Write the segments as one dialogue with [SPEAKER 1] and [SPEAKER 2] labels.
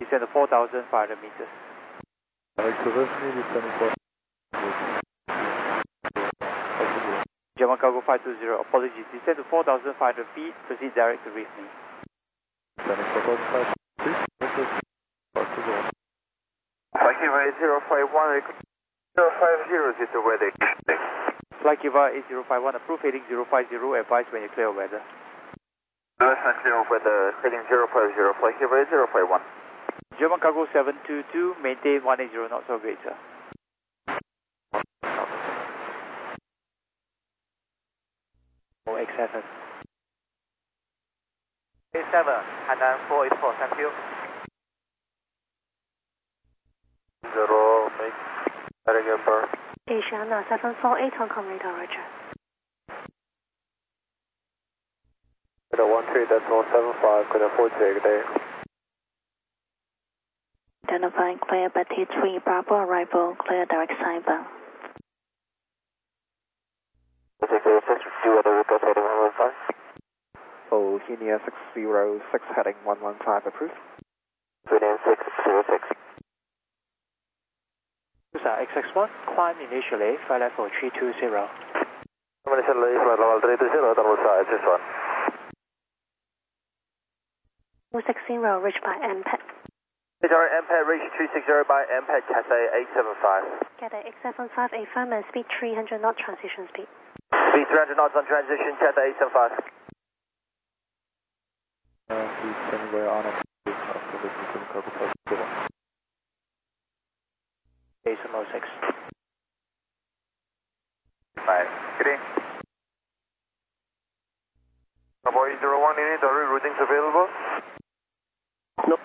[SPEAKER 1] Descend to 4,500 meters. German Cargo 520, apologies. Descend to 4,500 feet, proceed direct to reef me.
[SPEAKER 2] Flight Kiva 8051, 050 is the weather.
[SPEAKER 1] Flight Kiva 8051, approved heading 050, advise when you clear weather.
[SPEAKER 2] Lewis and clear weather, heading 050, Flight Kiva 8051.
[SPEAKER 1] German Cargo 722, maintain 180 knots or greater. X7.
[SPEAKER 2] A7, Hainan 484, thank you. 0, make heading ember.
[SPEAKER 3] Asiana 748, Hong Kong radar, roger.
[SPEAKER 2] 13.75, clear 40, good day.
[SPEAKER 3] Identifying clear Betty 3 Bravo arrival, clear direct sidebound.
[SPEAKER 1] Bohemia 606 heading 115 approved.
[SPEAKER 2] Union 606.
[SPEAKER 1] XX1, climb initially, flight level 320.
[SPEAKER 2] Initially, flight level 320, downward side, this one.
[SPEAKER 3] 260, reached by MPET.
[SPEAKER 2] MPET, reach 260 by MPET, Cathay 875.
[SPEAKER 3] Cathay 875, affirm and speed 300 knot transition speed.
[SPEAKER 2] Speed 300 knots on transition, Cathay 875.
[SPEAKER 1] Basin 06.
[SPEAKER 2] 5, good day. Bravo 801 unit, are routings available?
[SPEAKER 1] No.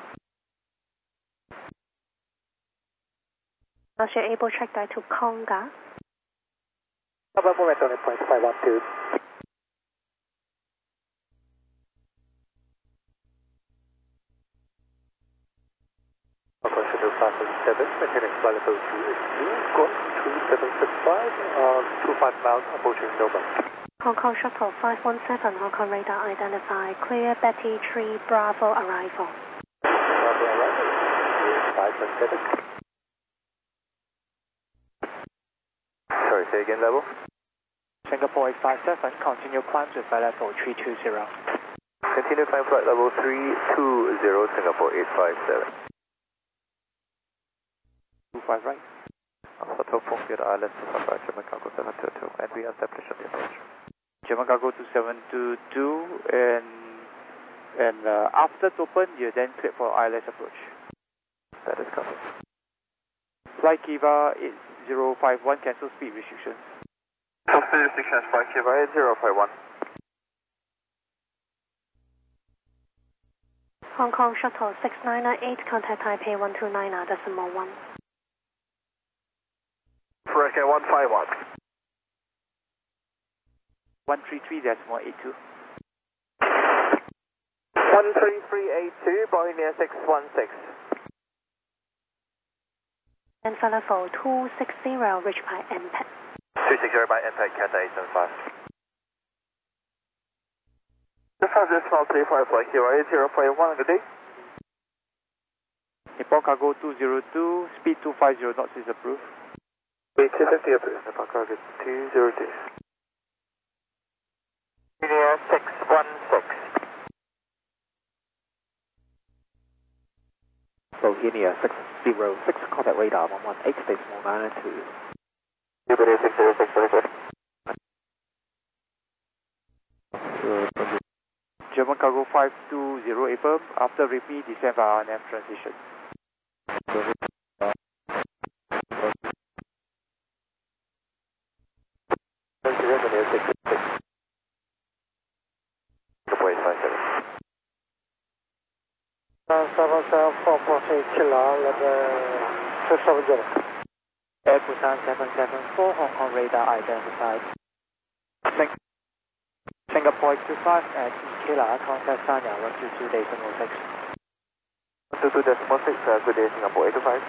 [SPEAKER 3] Now you're able to track that to Konga.
[SPEAKER 1] About moment on point 512.
[SPEAKER 2] Consider Falcon 7, maintaining flight level 282, going 2765, 25 miles, approaching Nova.
[SPEAKER 3] Hong Kong Shuttle 517, Hong Kong radar identified, clear Betty 3 Bravo arrival.
[SPEAKER 2] Bravo arrival, 517. Sorry, say again, level?
[SPEAKER 1] Singapore 857, continue climb to flight level 320.
[SPEAKER 2] Continue climb flight level 320, Singapore 857.
[SPEAKER 1] 25 right.
[SPEAKER 2] Hotel Phuket Island to Sunrise, German Cargo 722, and we establish the approach.
[SPEAKER 1] German Cargo 2722, and after it's open, you then clear for ILS approach.
[SPEAKER 2] That is covered.
[SPEAKER 1] Flight Kiva 8051, cancel speed restrictions.
[SPEAKER 2] Speed restrictions, Flight Kiva 8051.
[SPEAKER 3] Hong Kong Shuttle 6998, contact Taipei 129.1.
[SPEAKER 2] Hurricane 151.
[SPEAKER 1] 133.82.
[SPEAKER 2] 13382, Bohemia 616.
[SPEAKER 3] And flight level 260, reached by MPET.
[SPEAKER 2] 260 by Impact, Cathay 875. The 5035 Flight Kiva 8051, good day.
[SPEAKER 1] Nippon Cargo 202, speed 250 knots is approved.
[SPEAKER 2] Speed 250 approved, Nippon Cargo 202. Union 616.
[SPEAKER 1] Bohemia 606, contact radar 118, decimal 92.
[SPEAKER 2] Jupiter 606,
[SPEAKER 1] German Cargo 520, affirm, after repeat, descend by RNF transition. Air Busan 774, Hong Kong radar identified. Singapore 25 at Kila, contact Sanya 122.6.
[SPEAKER 2] 122.6, good day, Singapore 825.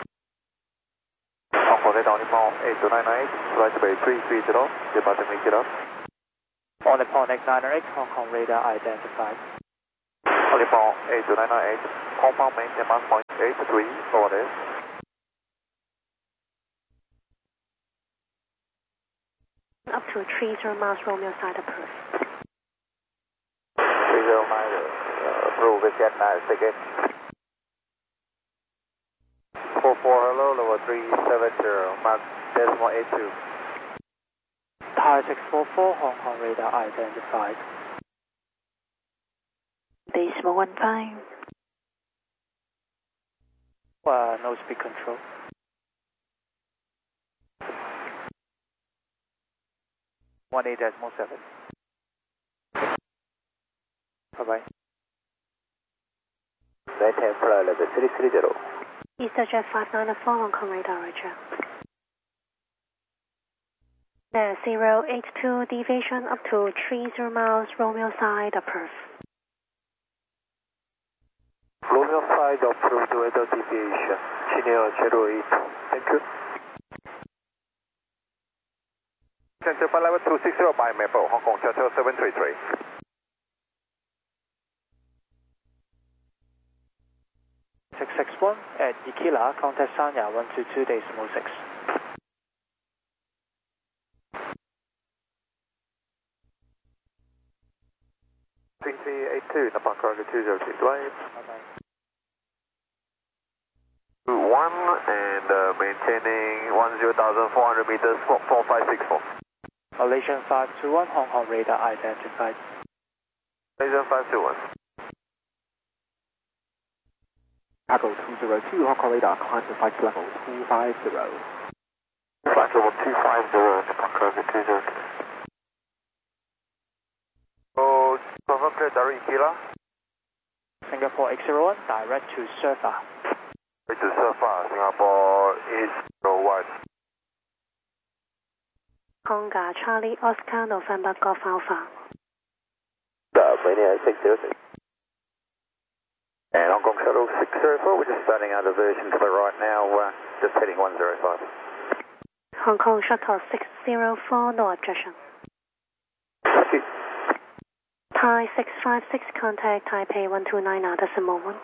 [SPEAKER 2] Hong Kong radar Nippon 8298, flight bay 330, departing Kila.
[SPEAKER 1] On Nippon X908, Hong Kong radar identified.
[SPEAKER 2] Nippon 8298. Hong Kong maintain 1.83 for this.
[SPEAKER 3] Up to 30 miles Romeo side approved.
[SPEAKER 2] 30 miles, approve again, again. 44 hello, level 370, Mark decimal 82.
[SPEAKER 1] Thai 644, Hong Kong radar identified.
[SPEAKER 3] Decimal 15.
[SPEAKER 1] No speed control. One 8.7. Bye-bye.
[SPEAKER 2] Maintain flight level 330.
[SPEAKER 3] EasterJet 594, Hong Kong radar, roger. 082 deviation up to 30 miles Romeo side approved.
[SPEAKER 2] Romeo side approved weather deviation. Chenier 08. Thank you. Center flight level 260 by Maple, Hong Kong Churchill 733.
[SPEAKER 1] One at Ikila, contact Sanya 122.6.
[SPEAKER 2] 3382, Napang Cargo 202, drive.
[SPEAKER 1] Bye-bye.
[SPEAKER 2] 1 and maintaining 10,400 meters, 4564.
[SPEAKER 1] Malaysian 521, Hong Kong radar identified.
[SPEAKER 2] Malaysian 521.
[SPEAKER 4] Cargo 202, Hong Kong radar, climb to flight level 250.
[SPEAKER 2] Flight level 250, Napang Cargo 202. Oh, confirm clear direct Ikila.
[SPEAKER 1] Singapore 801, direct to Surfer.
[SPEAKER 2] Direct to Surfer, Singapore 801.
[SPEAKER 3] Conga Charlie Oscar November Golf Alpha.
[SPEAKER 2] Mania 606. And Hong Kong Shuttle 604, we're just starting our diversion to the right now, just heading 105.
[SPEAKER 3] Hong Kong Shuttle 604, no objection.
[SPEAKER 2] Thank you.
[SPEAKER 3] Thai 656, contact Taipei 129 decimal 1.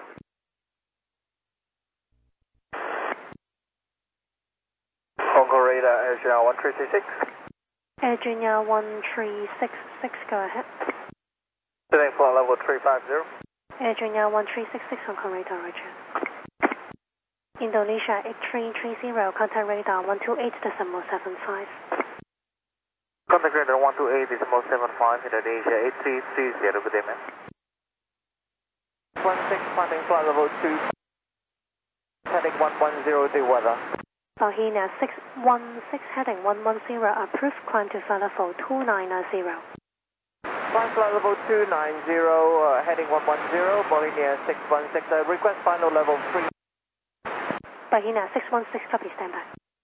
[SPEAKER 2] Hong Kong radar, Air Channel 1336.
[SPEAKER 3] Air Junior 1366, go ahead.
[SPEAKER 2] Setting flight level 350.
[SPEAKER 3] Air Junior 1366, Hong Kong radar, roger. Indonesia 8330, contact radar 128.75.
[SPEAKER 2] Contact radar 128.75, Indonesia 8330, good day, man. 16, finding flight level 2, heading 110, weather.
[SPEAKER 3] Bahina 616, heading 110, approved, climb to flight level 290.
[SPEAKER 2] Flight level 290, heading 110, Bahina 616, request final level 3.
[SPEAKER 3] Bahina 616, copy, standby.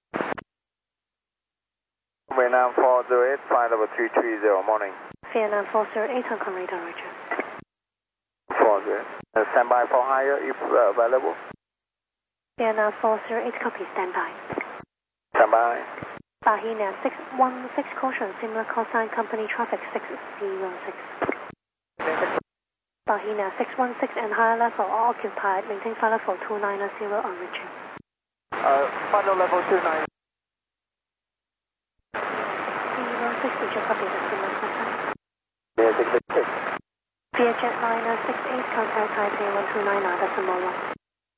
[SPEAKER 2] Vietnam 408, flight level 330, morning.
[SPEAKER 3] Vietnam 408, Hong Kong radar, roger.
[SPEAKER 2] 408. Standby for higher if available.
[SPEAKER 3] Vietnam 408, copy, standby.
[SPEAKER 2] Standby.
[SPEAKER 3] Bahina 616, caution, similar call sign, company traffic 606. Bahina 616 and higher level are occupied, maintain flight level 290 on reaching.
[SPEAKER 2] Final level 29.
[SPEAKER 3] 316, did you copy the similar call sign?
[SPEAKER 2] Yeah, 666.
[SPEAKER 3] Vietjet liner 68, contact Taipei 129 decimal 1.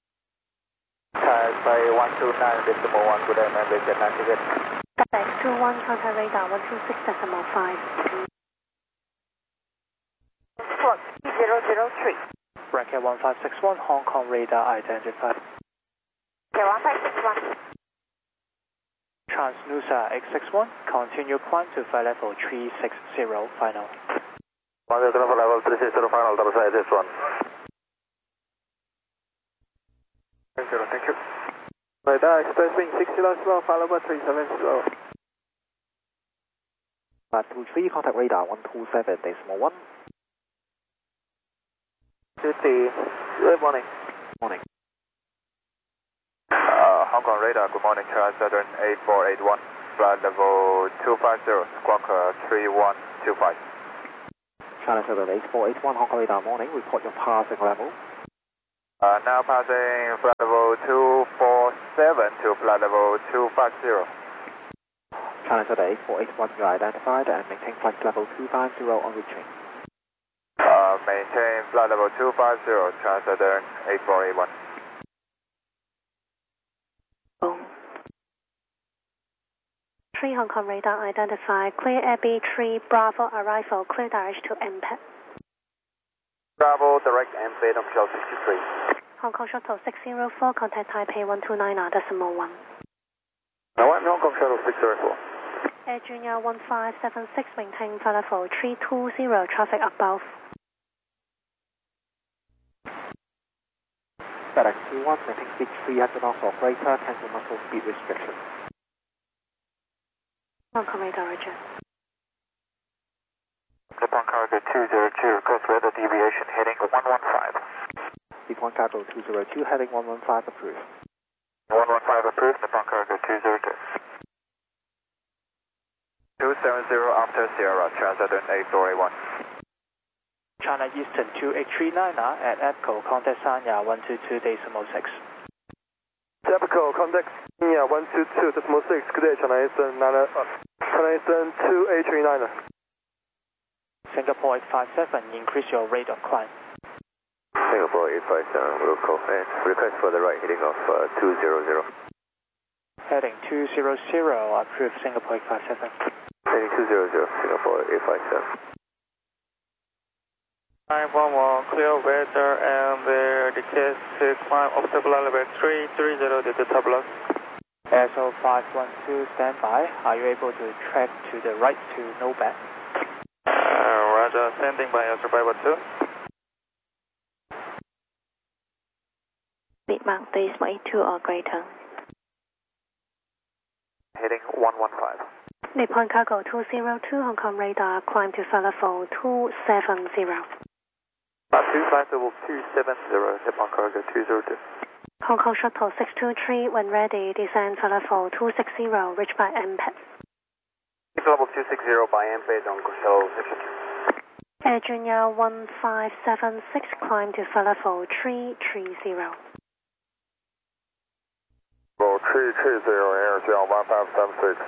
[SPEAKER 2] Taipei 129.1, good day, man, Vietjet 98.
[SPEAKER 3] X21, contact radar 126.5.
[SPEAKER 5] Fox 003.
[SPEAKER 1] Bracket 1561, Hong Kong radar identified.
[SPEAKER 5] Okay, 1561.
[SPEAKER 1] Transnusa 861, continue climb to flight level 360, final.
[SPEAKER 2] Level 360, final, double side, this one. Thank you. Radar express wing 60 slow, flight level 370 slow.
[SPEAKER 4] 523, contact radar 127.1.
[SPEAKER 2] Good morning.
[SPEAKER 4] Morning.
[SPEAKER 2] Hong Kong radar, good morning, Charles Southern 8481, flight level 250, squawk 3125.
[SPEAKER 4] China Southern 8481, Hong Kong radar, morning, report your passing level.
[SPEAKER 2] Now passing flight level 247 to flight level 250.
[SPEAKER 4] China Delta 8481, you are identified and maintain flight level 250 on reaching.
[SPEAKER 2] Maintain flight level 250, Southern 8481.
[SPEAKER 3] Boom. 3 Hong Kong radar identified. Clear Air B3 Bravo arrival. Clear direct to MPAD.
[SPEAKER 2] Bravo, direct MPAD on Shuttle 63.
[SPEAKER 3] Hong Kong Shuttle 604, contact Taipei 129.1.
[SPEAKER 2] Now I'm Hong Kong Shuttle 604.
[SPEAKER 3] Air Junior 1576, maintain flight level 320, traffic above.
[SPEAKER 4] FedEx 21, maintain speed 300 knots operator, cancel muscle speed restriction.
[SPEAKER 3] Hong Kong radar, roger.
[SPEAKER 2] Nippon Cargo 202, request weather deviation heading 115.
[SPEAKER 4] Nippon Cargo 202, heading 115 approved.
[SPEAKER 2] 115 approved, Nippon Cargo 202. 270 after Sierra, Southern 8481.
[SPEAKER 1] China Eastern 2839 at EPCO, contact Sanya 122.6.
[SPEAKER 6] Epico, contact Sanya 122.6, good day, China Eastern 2839.
[SPEAKER 1] Singapore 857, increase your rate of climb.
[SPEAKER 2] Singapore 857, local, and request for the right heading of 200.
[SPEAKER 1] Heading 200, approved Singapore 857.
[SPEAKER 2] Heading 200, Singapore 857.
[SPEAKER 7] 911, clear weather and request to climb obstacle level 330 to top loss.
[SPEAKER 1] SO 512, stand by. Are you able to track to the right to NOBAT?
[SPEAKER 7] Roger, standing by as survivor 2.
[SPEAKER 3] Speed Mach decimal 82 or greater.
[SPEAKER 2] Heading 115.
[SPEAKER 3] Nippon Cargo 202, Hong Kong radar, climb to flight level 270.
[SPEAKER 2] 25 level 270, Nippon Cargo 202.
[SPEAKER 3] Hong Kong Shuttle 623, when ready, descend flight level 260, reach by MPAD.
[SPEAKER 2] Level 260 by MPAD on Shuttle 623.
[SPEAKER 3] Air Junior 1576, climb to flight level 330.
[SPEAKER 2] Level 330, Air Junior 1576.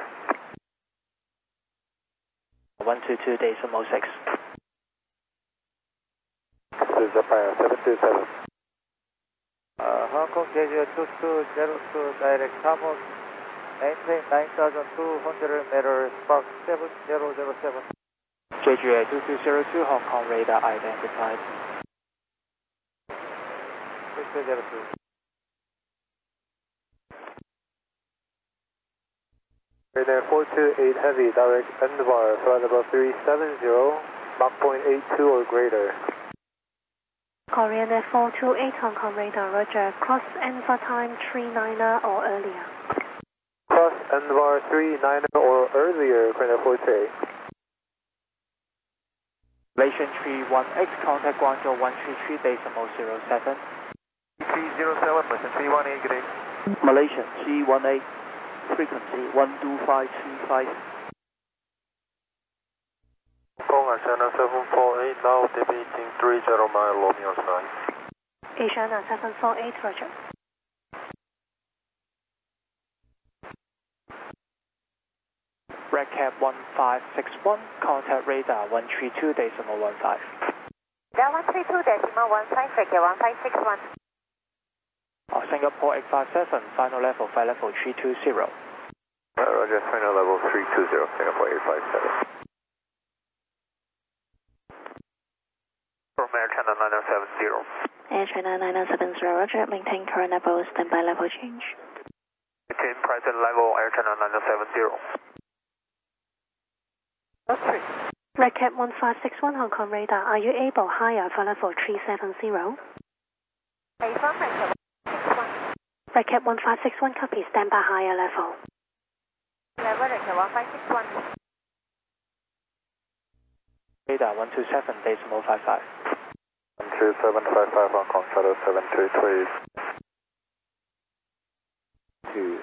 [SPEAKER 1] 122.6.
[SPEAKER 2] This is Japan 727.
[SPEAKER 7] Hong Kong Jeju 2202, direct Hamon, maintain 9,200 meters, Spark 7007.
[SPEAKER 1] JGA 2202, Hong Kong radar identified.
[SPEAKER 7] 2202.
[SPEAKER 6] Radar 428 heavy, direct Envar, flight level 370, Mach 0.82 or greater.
[SPEAKER 3] Korean Air 428, Hong Kong radar, roger. Cross Envar time 39 or earlier.
[SPEAKER 6] Cross Envar 39 or earlier, Korean Air 428.
[SPEAKER 1] Malaysian 318, contact Guangzhou 133.07.
[SPEAKER 2] 307, listen 318, good day.
[SPEAKER 1] Malaysian 318, frequency 12535.
[SPEAKER 6] Hong Kong Asiana 748, now deviating 30 mile Romeo sign.
[SPEAKER 3] Asiana 748, roger.
[SPEAKER 1] Red Cap 1561, contact radar 132.15.
[SPEAKER 5] Down 132.15, Red Cap 1561.
[SPEAKER 1] Singapore 857, final level, flight level 320.
[SPEAKER 2] Roger, final level 320, Singapore 857. From Air China 9070.
[SPEAKER 3] Air China 9070, roger. Maintain current level, standby level change.
[SPEAKER 2] Maintain present level, Air China 9070.
[SPEAKER 3] Red Cap 1561, Hong Kong radar, are you able higher for level 370? Red Cap 1561, copy, stand by higher level.
[SPEAKER 5] Level Red Cap 1561.
[SPEAKER 1] Radar 127.55.
[SPEAKER 2] 12755, Hong Kong Shuttle 723.
[SPEAKER 4] 2.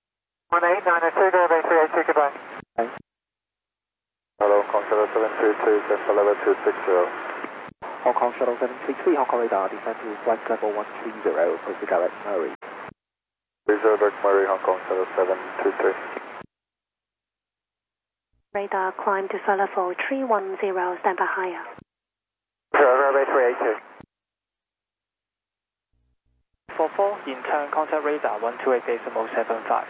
[SPEAKER 2] 1893, goodbye. Hello, Hong Kong Shuttle 723, Delta level 260.
[SPEAKER 4] Hong Kong Shuttle 733, Hong Kong radar, descend to flight level 130, proceed direct Murray.
[SPEAKER 6] Reserve direct Murray, Hong Kong Shuttle 733.
[SPEAKER 3] Radar climb to flight level 310, stand by higher.
[SPEAKER 2] Runway 382.
[SPEAKER 7] 44, intern contact radar 128.75.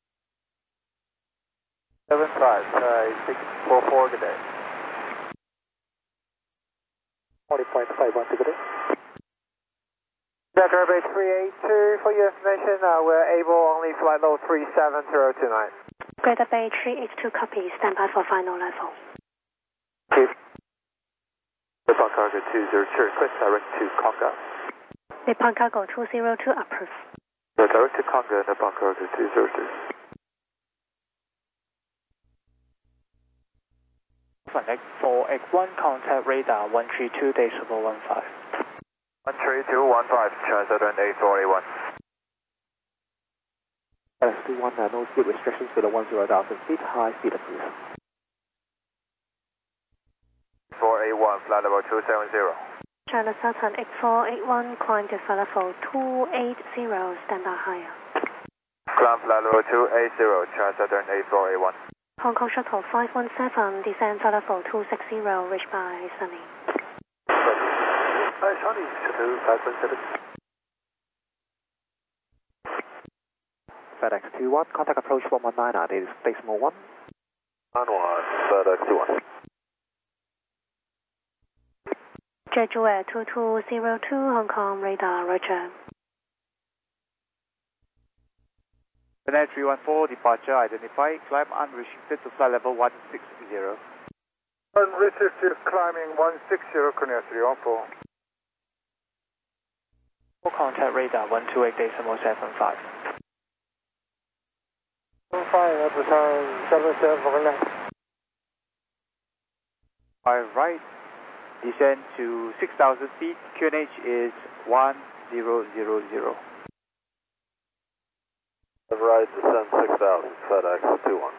[SPEAKER 6] 75, 644, good day. 40.51, good day. Delta Runway 382, for your information, we're able only flight level 370 tonight.
[SPEAKER 3] Greater Bay 382 copy, stand by for final level.
[SPEAKER 6] Chief. Nippon Cargo 202, request direct to Conga.
[SPEAKER 3] Nippon Cargo 202 approved.
[SPEAKER 6] Direct to Conga, Nippon Cargo 202.
[SPEAKER 7] X4X1, contact radar 132.15.
[SPEAKER 6] 13215, translator 8481.
[SPEAKER 4] LS21, no speed restrictions below 10,000 feet, high speed approved.
[SPEAKER 6] 481, flight level 270.
[SPEAKER 3] China Southern X481, climb to flight level 280, stand by higher.
[SPEAKER 6] Climb flight level 280, translator 8481.
[SPEAKER 3] Hong Kong Shuttle 517, descend flight level 260, reached by Sunny.
[SPEAKER 6] Hi, Sunny, Shuttle 517.
[SPEAKER 4] FedEx 21, contact approach 119, decimal 1.
[SPEAKER 6] On 1, FedEx 21.
[SPEAKER 3] Jeju Air 2202, Hong Kong radar, roger.
[SPEAKER 1] Chennai 314, departure identified, climb unrestricted to flight level 160.
[SPEAKER 6] Unrestricted climbing 160, Korea 314.
[SPEAKER 7] Contact radar 128.75.
[SPEAKER 6] 5 at the time, 7749.
[SPEAKER 1] 5 right, descend to 6,000 feet, QNH is 1000.
[SPEAKER 6] Right, descend 6,000, FedEx 21.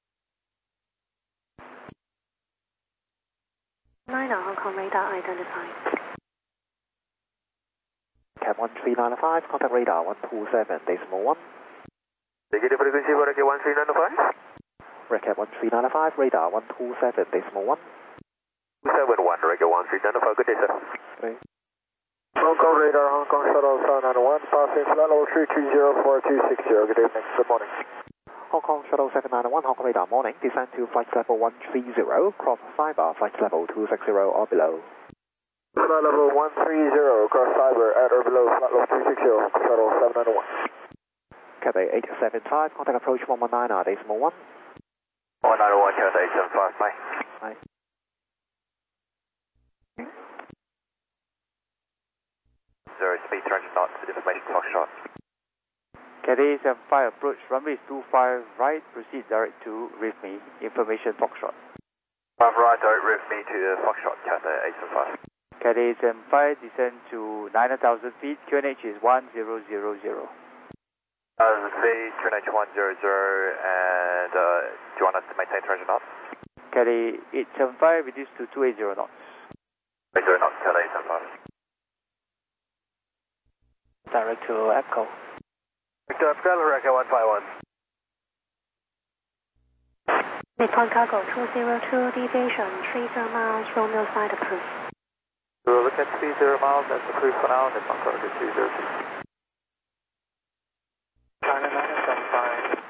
[SPEAKER 3] 9 Hong Kong radar identified.
[SPEAKER 4] Cap 1395, contact radar 127, decimal 1.
[SPEAKER 6] Negative frequency for Recap 1395.
[SPEAKER 4] Recap 1395, radar 127, decimal 1.
[SPEAKER 6] 271, Recap 1395, good day, sir.
[SPEAKER 4] Okay.
[SPEAKER 6] Hong Kong radar, Hong Kong shuttle 791, passing flight level 3204260, good evening, good morning.
[SPEAKER 4] Hong Kong Shuttle 791, Hong Kong radar, morning, descend to flight level 130, cross Cyber, flight level 260 or below.
[SPEAKER 6] Flight level 130, cross Cyber, at or below, flight level 360, shuttle 791.
[SPEAKER 4] Cathay 875, contact approach 119, decimal 1.
[SPEAKER 6] 191, Cathay 875, bye.
[SPEAKER 4] Bye.
[SPEAKER 6] Zero, speed 300 knots, information Foxtrot.
[SPEAKER 1] Cathay 75 approach, runway is 25 right, proceed direct to RIFME, information Foxtrot.
[SPEAKER 6] 5 right, direct RIFME to Foxtrot, Cathay 875.
[SPEAKER 1] Cathay 75, descend to 9,000 feet, QNH is 1000.
[SPEAKER 6] Speed QNH 100, and do you want us to maintain 300 knots?
[SPEAKER 1] Cathay 875, reduce to 280 knots.
[SPEAKER 6] 80 knots, Cathay 875.
[SPEAKER 7] Direct to EPCO.
[SPEAKER 6] Victor Echo, Recca 151.
[SPEAKER 3] Nippon Cargo 202, deviation 30 miles, Romeo side approved.
[SPEAKER 6] We'll look at 30 miles, that's approved for now, Nippon Cargo 202. China 975.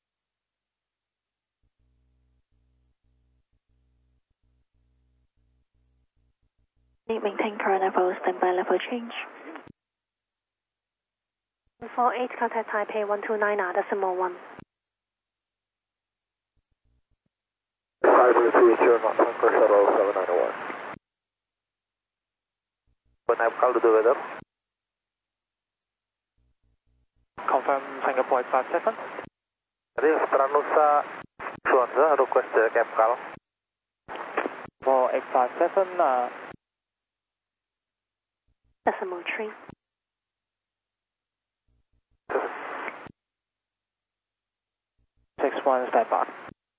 [SPEAKER 3] Maintain current level, standby level change. 48, contact Taipei 129, decimal 1.
[SPEAKER 6] 530 knots, Anchor Shuttle 791. When I've called the weather.
[SPEAKER 7] Confirm Singapore 857.
[SPEAKER 6] This is Pranusa Suanza, request cap call.
[SPEAKER 7] For 857,
[SPEAKER 3] Decimal 3.
[SPEAKER 7] 61 stand by.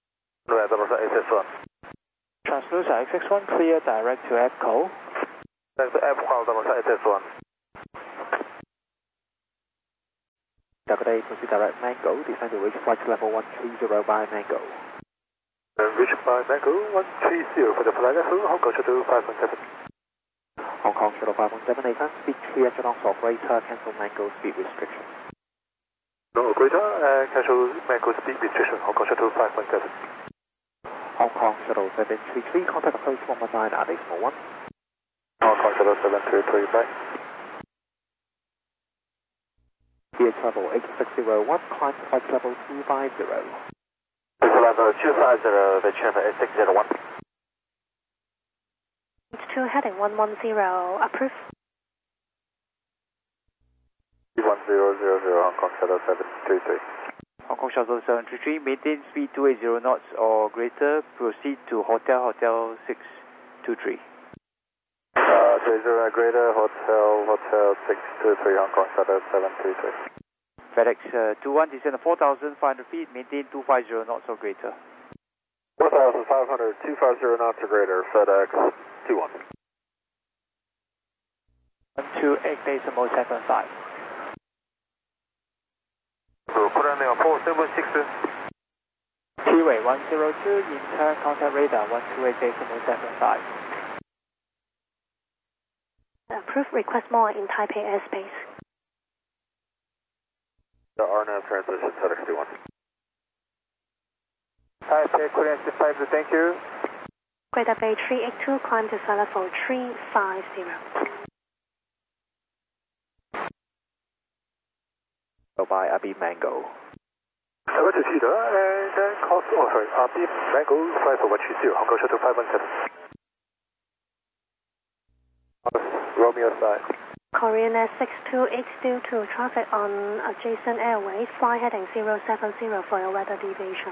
[SPEAKER 6] Weather Pranusa SS1.
[SPEAKER 7] Translucer X61 clear direct to EPCO.
[SPEAKER 6] That's F12 double side SS1.
[SPEAKER 4] Good day, proceed direct Mango, descend to reach flight level 130 by Mango.
[SPEAKER 6] Reach by Mango 130 for the flight level, Hong Kong Shuttle 517.
[SPEAKER 4] Hong Kong Shuttle 517, ASAN, speed 300 knots operator, cancel Mango speed restriction.
[SPEAKER 6] No operator, cancel Mango speed restriction, Hong Kong Shuttle 517.
[SPEAKER 4] Hong Kong Shuttle 733, contact approach 119 at decimal 1.
[SPEAKER 6] Hong Kong Shuttle 733, bye.
[SPEAKER 4] Via travel 8601, climb to flight level 250.
[SPEAKER 6] Flight level 250, the channel is 601.
[SPEAKER 3] H2 heading 110, approved.
[SPEAKER 6] 1000, Hong Kong Shuttle 733.
[SPEAKER 1] Hong Kong Shuttle 733, maintain speed 280 knots or greater, proceed to Hotel 623.
[SPEAKER 6] 280 greater, Hotel 623, Hong Kong Shuttle 733.
[SPEAKER 1] FedEx 21, descend to 4,500 feet, maintain 250 knots or greater.
[SPEAKER 6] 4,500, 250 knots or greater, FedEx 21.
[SPEAKER 1] 128.75.
[SPEAKER 6] Korean 476.
[SPEAKER 1] T-Way 102, in turn contact radar 128.75.
[SPEAKER 3] Approved, request more in Taipei airspace.
[SPEAKER 6] The RNAV transmission, FedEx 21.
[SPEAKER 2] Taipei Korean 65, thank you.
[SPEAKER 3] Greater Bay 382, climb to flight level 350.
[SPEAKER 4] By Abi Mango.
[SPEAKER 6] 7记得 and then cost offer, Abi Mango 54130, Hong Kong Shuttle 517. Romeo side.
[SPEAKER 3] Korean Air 62822, traffic on adjacent airways, fly heading 070 for your weather deviation.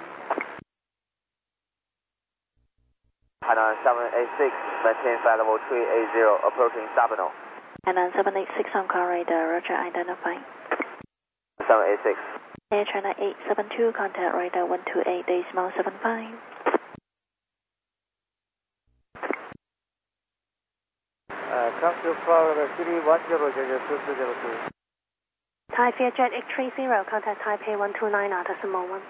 [SPEAKER 2] Hainan 786, maintain flight level 380, approaching Sabino.
[SPEAKER 8] Hainan 786 on car radar, roger, identify.
[SPEAKER 2] 786.
[SPEAKER 8] Air China 872, contact radar 128.75.
[SPEAKER 2] Come to Florida City 10002202.
[SPEAKER 3] Thai Jet 830, contact Taipei 129 at decimal 1.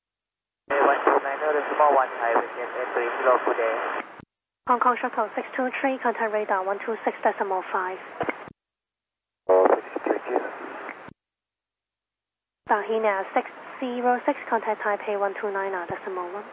[SPEAKER 2] 129.1, Taipei 830, good day.
[SPEAKER 3] Hong Kong Shuttle 623, contact radar 126.5.
[SPEAKER 6] 63
[SPEAKER 3] Bahina 606, contact Taipei 129 at decimal 1.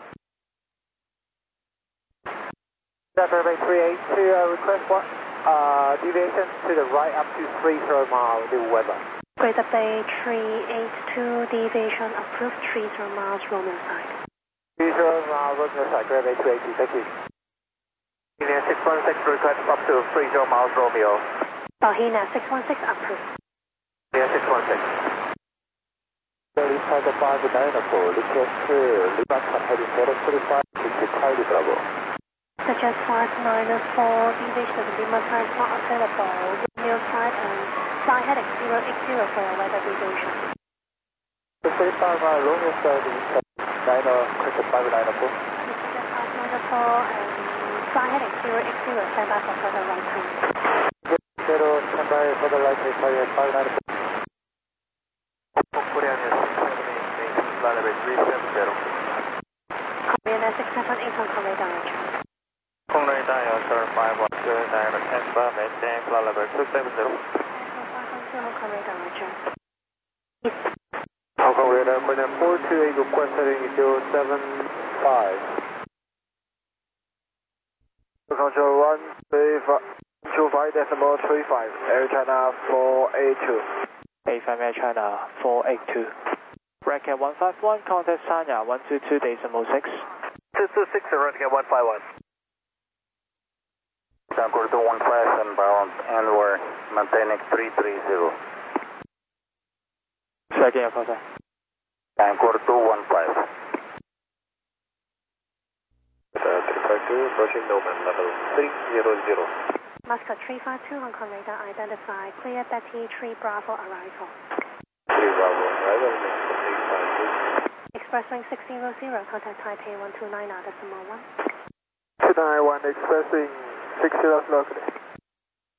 [SPEAKER 2] Delta Bay 382, request one, deviation to the right up to 30 miles, the weather.
[SPEAKER 3] Greater Bay 382, deviation approved 30 miles, Romeo side.
[SPEAKER 2] 30 miles, Romeo side, Greater Bay 382, thank you. Union 616, request up to 30 miles, Romeo.
[SPEAKER 3] Bahina 616, approved.
[SPEAKER 2] Union 616.
[SPEAKER 6] Delta 5 Dynamo, request Liverpool heading 045, 65 Bravo.
[SPEAKER 3] Suggest 594, deviation to Lima side not available, Romeo side and fly heading 080 for your weather deviation.
[SPEAKER 6] 35 Romeo side, Niner, contact 5 Dynamo.
[SPEAKER 3] Suggest 594 and fly heading 080, stand by for further right turn.
[SPEAKER 6] 0, stand by for the right turn, 5 Dynamo. Korean 678, flight level 370.
[SPEAKER 3] Korean Air 678 on car radar, roger.
[SPEAKER 7] Hong radar, Oscar 512, direct transfer, maintain flight level 270.
[SPEAKER 3] Hong Kong radar, roger.
[SPEAKER 6] Hong Kong radar, Korean 428, request heading 075. Control 125.35, Air China 482.
[SPEAKER 1] A5 Air China 482. Bracket 151, contact Sanya 122.6.
[SPEAKER 6] 226, Ranking 151. Concord 215 and bound, and we're maintaining 330.
[SPEAKER 1] Second, your contact.
[SPEAKER 6] Concord 215. 352, approaching Noman, level 300.
[SPEAKER 3] Muscat 352, Hong Kong radar, identify, clear Betty 3 Bravo arrival.
[SPEAKER 6] 3 Bravo, arrival, 352.
[SPEAKER 3] Expresswing 600, contact Taipei 129 at decimal 1.
[SPEAKER 6] 291, expressing 600 locally.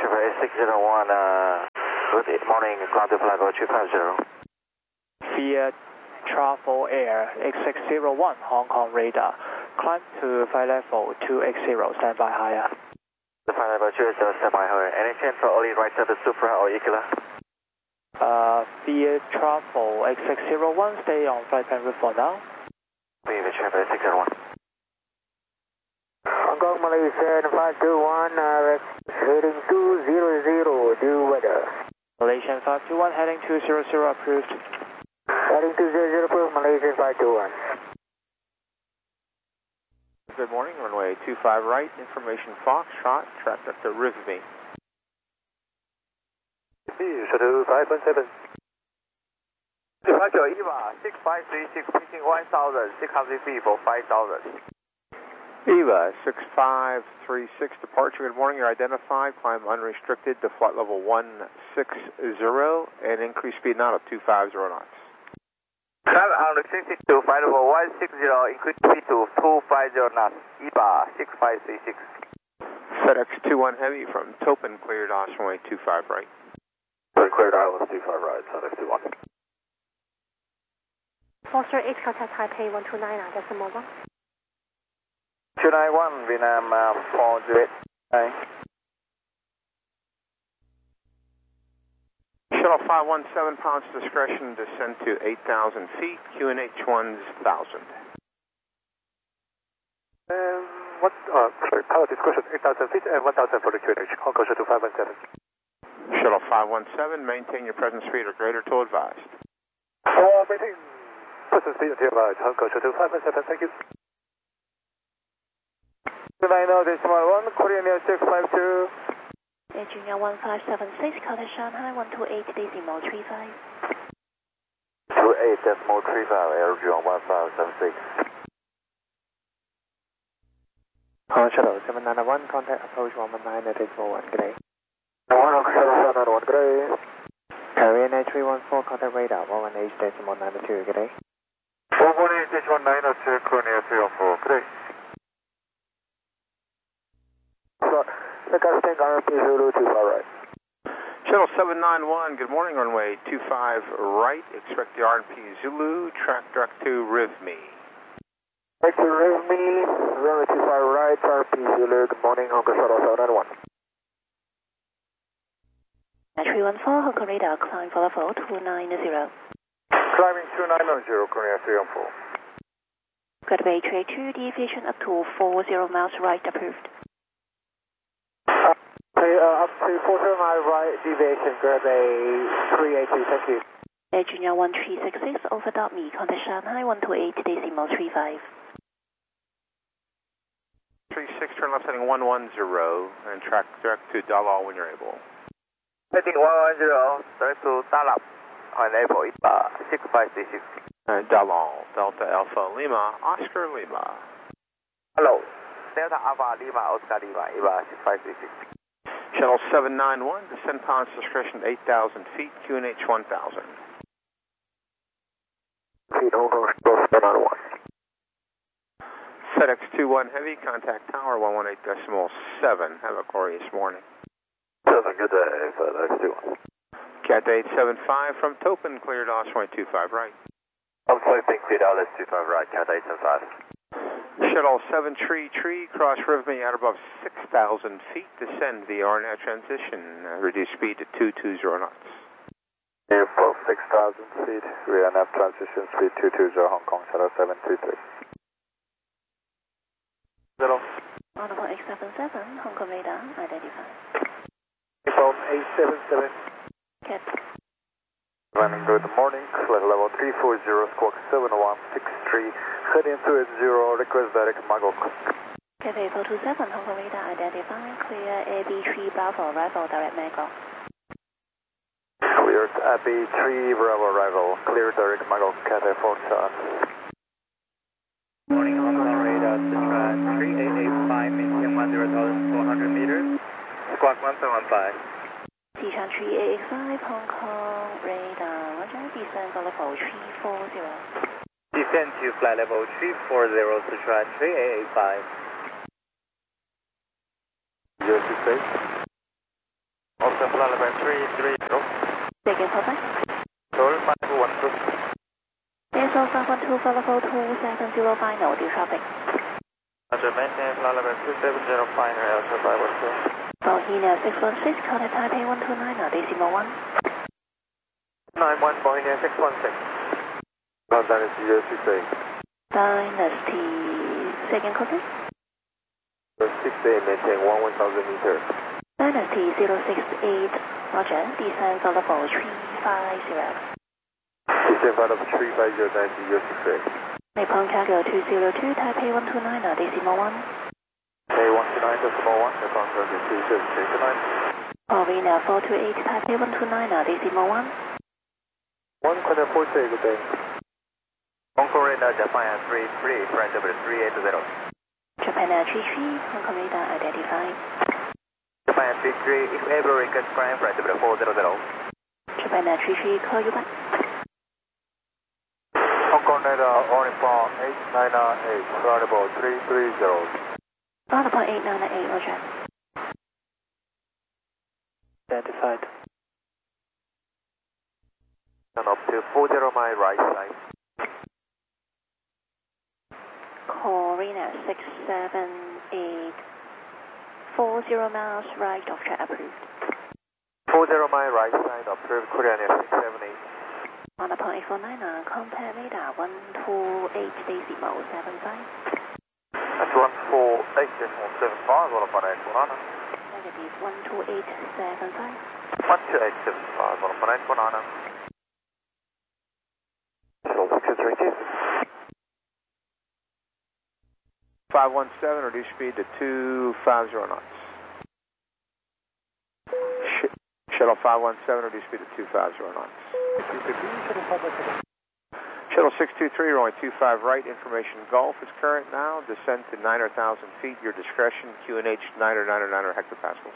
[SPEAKER 2] A601, good morning, climb to flight level 250.
[SPEAKER 1] Via Travel Air X601 Hong Kong radar. Climb to flight level 280, stand by higher.
[SPEAKER 2] The flight level 280, stand by higher. Any chance for early right service Supra or Equila?
[SPEAKER 1] Via Travel X601, stay on flight plan route for now.
[SPEAKER 2] Via Travel X601.
[SPEAKER 6] Hong Kong, Malaysia, 521, heading 200, due weather.
[SPEAKER 1] Malaysian 521, heading 200, approved.
[SPEAKER 6] Heading 200, approved, Malaysian 521.
[SPEAKER 9] Good morning, runway 25 right, information Foxtrot, track up to Rivme.
[SPEAKER 6] Shuttle 517.
[SPEAKER 2] Departure EVA 6536, pitching 1,600 feet for 5,000.
[SPEAKER 9] EVA 6536, departure, good morning, you're identified, climb unrestricted to flight level 160 and increase speed now to 250 knots.
[SPEAKER 2] Climb unrestricted to flight level 160, increase speed to 250 knots, EVA 6536.
[SPEAKER 9] FedEx 21 Heavy from Topin, cleared runway 25 right.
[SPEAKER 6] Cleared Island 25 right, FedEx 21.
[SPEAKER 3] Foster 8, contact Taipei 129.1.
[SPEAKER 2] 291, Vietnam 408.
[SPEAKER 9] Shuttle 517, pounds discretion, descend to 8,000 feet, QNH 1,000.
[SPEAKER 6] Sorry, power discretion 8,000 feet and 1,000 for the QNH, Hong Kong Shuttle 517.
[SPEAKER 9] Shuttle 517, maintain your present speed or greater till advised.
[SPEAKER 6] Maintain present speed until advised, Hong Kong Shuttle 517, thank you.
[SPEAKER 2] 290.1, Korean Air 652.
[SPEAKER 8] Air Junior 1576, contact Shanghai 128.35.
[SPEAKER 2] 28.35, Air Junior 1576.
[SPEAKER 4] Hong Kong Shuttle 791, contact approach 119 at 841, good day.
[SPEAKER 6] Hong Kong Shuttle 791, good day.
[SPEAKER 4] Korean Air 314, contact radar 118.902, good day.
[SPEAKER 6] 118.902, Korean Air 314, good day. Requesting RP Zulu 25 right.
[SPEAKER 9] Shuttle 791, good morning, runway 25 right, expect the RP Zulu, track direct to Rivme.
[SPEAKER 6] Direct to Rivme, runway 25 right, RP Zulu, good morning, Hong Kong Shuttle 791.
[SPEAKER 8] 314, Hong Kong radar, climb for level 290.
[SPEAKER 6] Climbing 290, Korean Air 314.
[SPEAKER 8] Gateway 382, deviation up to 40 miles right, approved.
[SPEAKER 6] Up to 40 mile right, deviation, Gateway 382, thank you.
[SPEAKER 8] Air Junior 1366, over.me, contact Shanghai 128.35.
[SPEAKER 9] 36, turn left heading 110, and track direct to Dalal when you're able.
[SPEAKER 2] Heading 110, direct to Dalal, on April 6536.
[SPEAKER 9] Dalal, Delta Alpha Lima, Oscar Lima.
[SPEAKER 2] Hello, Delta Alpha Lima, Oscar Lima, EVA 6536.
[SPEAKER 9] Shuttle 791, descend pounds discretion 8,000 feet, QNH 1,000.
[SPEAKER 6] Feet, Hong Kong Shuttle 791.
[SPEAKER 9] FedEx 21 Heavy, contact tower 118.7. Have a glorious morning.
[SPEAKER 6] 7, good day, FedEx 21.
[SPEAKER 9] Cat 875 from Topin, cleared runway 25 right.
[SPEAKER 2] I'm sloping, cleared Alice 25 right, Cat 875.
[SPEAKER 9] Shuttle 7 Tree, cross Rivme at above 6,000 feet, descend via RNAV transition, reduce speed to 220 knots.
[SPEAKER 6] Air above 6,000 feet, RNAV transition speed 220, Hong Kong Shuttle 723.
[SPEAKER 2] Hello.
[SPEAKER 8] Honorable 877, Hong Kong radar, identified.
[SPEAKER 6] Phone 877.
[SPEAKER 8] Cat.
[SPEAKER 6] Running good morning, flight level 340, squawk 7163, heading 280, request direct Magok.
[SPEAKER 8] Cafe 427, Hong Kong radar, identified, clear AB3 Bravo, arrival, direct Magok.
[SPEAKER 6] Cleared AB3 Bravo arrival, clear direct Magok, Cathay 47.
[SPEAKER 2] Morning, Hong Kong radar, Sichuan 3885, maintain 10,400 meters, squawk 1715.
[SPEAKER 8] Sichuan 3885, Hong Kong radar, roger, descend for level 340.
[SPEAKER 2] Descend to flight level 340, Sichuan 3885.
[SPEAKER 6] 026.
[SPEAKER 7] Level 330.
[SPEAKER 8] Taking copy.
[SPEAKER 7] Seoul 5212.
[SPEAKER 8] ASO 512 for level 270 final, due traffic.
[SPEAKER 7] Roger, maintain Level 270 final, ASO 512.
[SPEAKER 8] Bohemia 616, contact Taipei 129, decimal 1.
[SPEAKER 2] 91 Bohemia 616.
[SPEAKER 6] Dynasty 068.
[SPEAKER 8] Dynasty, second copy.
[SPEAKER 6] 68, maintain 1000 meters.
[SPEAKER 8] Dynasty 068, roger, descend for level 350.
[SPEAKER 6] Descend for level 350, Dynasty 068.
[SPEAKER 8] Nippon Cargo 202, Taipei 129, decimal 1.
[SPEAKER 6] Taipei 129, decimal 1, Nippon Cargo 202,
[SPEAKER 8] Bohemia 428, Taipei 129, decimal 1.
[SPEAKER 6] 1, contact 428, good day.
[SPEAKER 2] Hong Kong radar, Japan Air 33, flight level 380.
[SPEAKER 8] Japan Air 33, Hong Kong radar identified.
[SPEAKER 2] Japan Air 33, if able, request climb flight level 400.
[SPEAKER 8] Japan Air 33, call you back.
[SPEAKER 6] Hong Kong radar, only for 898, flight level 330.
[SPEAKER 8] On upon 898, roger.
[SPEAKER 1] Identified.
[SPEAKER 6] And up to 40 mile right side.
[SPEAKER 8] Corina 678, 40 miles right of track approved.
[SPEAKER 6] 40 mile right side, approved Korean Air 678.
[SPEAKER 8] On upon 849, contact radar 128 decimal 75.
[SPEAKER 6] That's 148.75, what about 819?
[SPEAKER 8] Negative 12875.
[SPEAKER 6] 12875, what about 819? Shuttle 632. 517, reduce speed to 250 knots. Shuttle 517, reduce speed to 250 knots. Shuttle 623, runway 25 right, information Gulf is current now. Descend to 9 or 1,000 feet, your discretion. QNH 9 or 9 or 9 or hectopascals.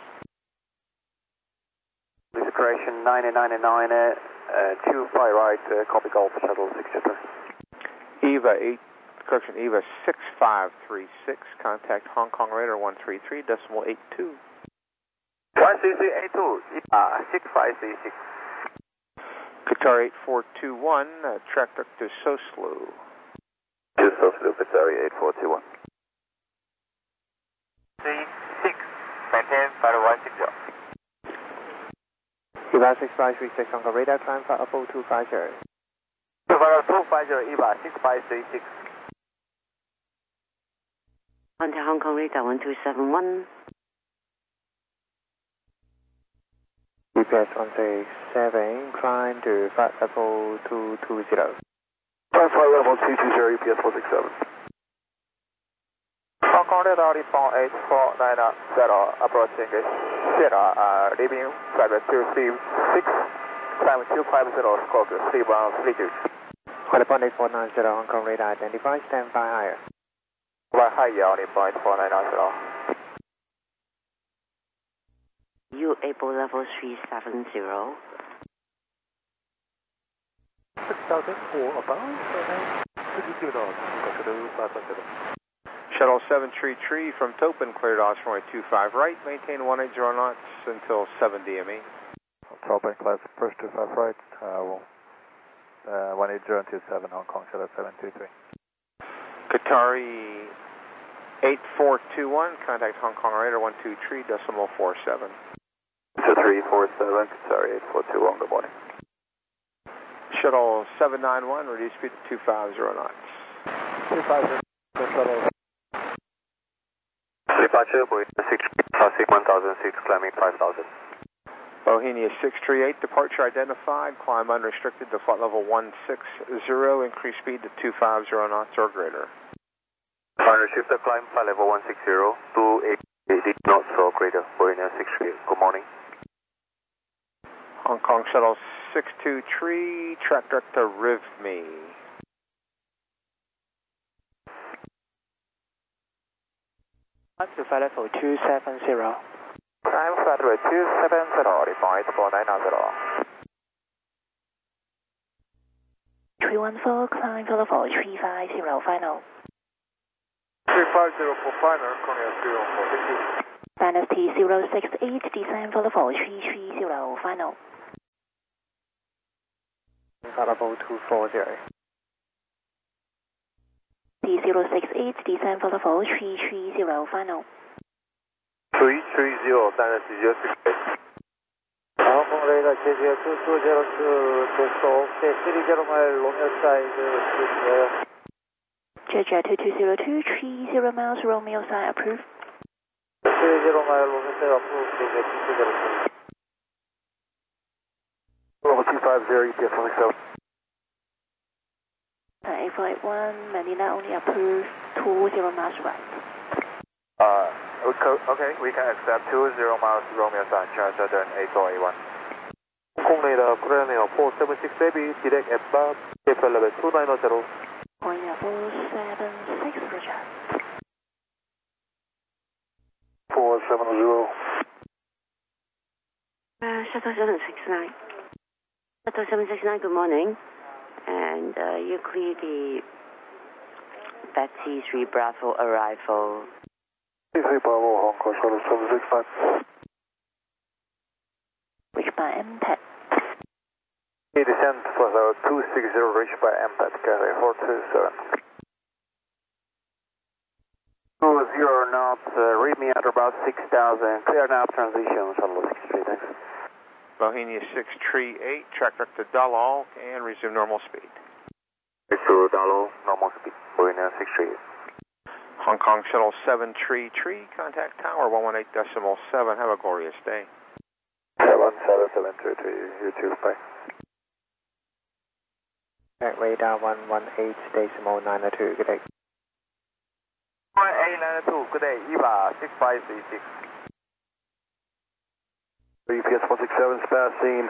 [SPEAKER 6] This correction 999, 25 right, copy Gulf, Shuttle 623. EVA 6536, contact Hong Kong radar 133, decimal 82.
[SPEAKER 2] 13382, 6536.
[SPEAKER 9] Qatar 8421, track to Soslu.
[SPEAKER 6] To Soslu, Qatar 8421.
[SPEAKER 2] 36, maintain 5160.
[SPEAKER 4] EVA 6536, Hong Kong radar, climb for Apple 250.
[SPEAKER 2] 250, EVA 6536.
[SPEAKER 8] Contact Hong Kong radar 1271.
[SPEAKER 4] GPS 167, climb to flight level 220.
[SPEAKER 6] Climb flight level 220, EPS 467.
[SPEAKER 2] Hong Kong radar, Nippon 8490, approaching Sierra, leaving flight 236, climb 250, Scorpio 3132.
[SPEAKER 4] Nippon 8490, Hong Kong radar identified, stand by higher.
[SPEAKER 2] By higher, Nippon 8490.
[SPEAKER 8] You able level 370.
[SPEAKER 6] 6004 about,
[SPEAKER 9] Shuttle 733 from Topin, cleared off runway 25 right, maintain 180 knots until 7 DME.
[SPEAKER 6] Topin class, first 25 right, 180 until 7, Hong Kong, Shuttle 723.
[SPEAKER 9] Qatari 8421, contact Hong Kong radar 123, decimal 47.
[SPEAKER 6] 347, Qatari 8421, good morning.
[SPEAKER 9] Shuttle 791, reduce speed to 250 knots.
[SPEAKER 6] 250, shuttle. Departure, Bohemia 6, passing 1006, climbing 5000.
[SPEAKER 9] Bohemia 638, departure identified, climb unrestricted to flight level 160, increase speed to 250 knots or greater.
[SPEAKER 6] Final shifter, climb flight level 160, 280 knots or greater, Bohemia 638, good morning.
[SPEAKER 9] Hong Kong Shuttle 623, track direct to RIVME.
[SPEAKER 1] Climb to flight level 270.
[SPEAKER 2] Climb flight level 270, Nippon 8490.
[SPEAKER 8] 314, climb for level 350, final.
[SPEAKER 6] 350 for final, Korea 314, thank you.
[SPEAKER 8] Dynasty 068, descend for level 330, final.
[SPEAKER 4] Flight level 240.
[SPEAKER 8] T068, descend for level 330, final.
[SPEAKER 9] 330, Dynasty 068.
[SPEAKER 2] Hong Kong radar KGL 2202, test OK, 30 mile Romeo side,
[SPEAKER 8] JJ 2202, 30 miles, Romeo side approved.
[SPEAKER 2] 30 mile Romeo side approved, KGL 2202.
[SPEAKER 9] Level 250, EPS 167.
[SPEAKER 8] 851, Manila only approved 20 miles right.
[SPEAKER 9] Okay, we can accept 20 miles Romeo side, Charles Southern 8481. Hong Kong radar, Korean Air 476 Baby, direct at bar, flight level 290.
[SPEAKER 8] Going at 476, Roger.
[SPEAKER 9] 470.
[SPEAKER 10] Shuttle 769. Shuttle 769, good morning. And you clear the Betsy 3 Bravo arrival.
[SPEAKER 9] 3 Bravo, Hong Kong, Shuttle 769.
[SPEAKER 8] Reached by MPAT.
[SPEAKER 9] Descent for the 260, reached by MPAT, Cathay 427. 20 knots, read me at about 6,000, clear now transition, Shuttle 63, thanks. Bohemia 638, track back to Dalal and resume normal speed. To Dalal, normal speed, Bohemia 638. Hong Kong Shuttle 733, contact tower 118.7, have a glorious day. 77733, you too, bye.
[SPEAKER 4] At radar 118.92, good day.
[SPEAKER 9] 1892, good day, EVA 6536. UPS 167 is passing